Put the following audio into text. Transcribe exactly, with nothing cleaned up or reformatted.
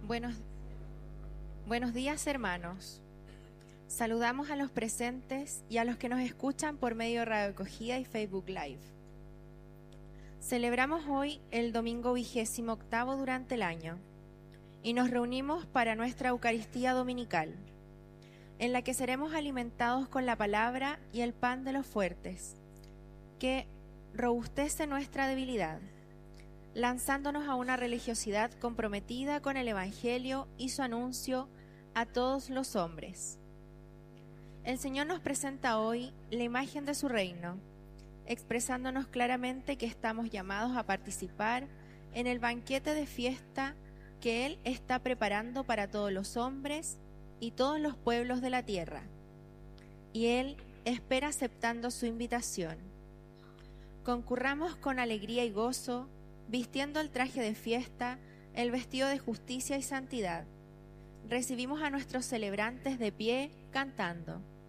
Buenos, buenos días, hermanos. Saludamos a los presentes y a los que nos escuchan por medio de Radio Acogida y Facebook Live. Celebramos hoy el domingo vigésimo octavo durante el año y nos reunimos para nuestra Eucaristía Dominical, en la que seremos alimentados con la palabra y el pan de los fuertes, que robustece nuestra debilidad, lanzándonos a una religiosidad comprometida con el Evangelio y su anuncio a todos los hombres. El Señor nos presenta hoy la imagen de su reino, expresándonos claramente que estamos llamados a participar en el banquete de fiesta que Él está preparando para todos los hombres y todos los pueblos de la tierra. Y Él espera aceptando su invitación. Concurramos con alegría y gozo, vistiendo el traje de fiesta, el vestido de justicia y santidad. Recibimos a nuestros celebrantes de pie, cantando.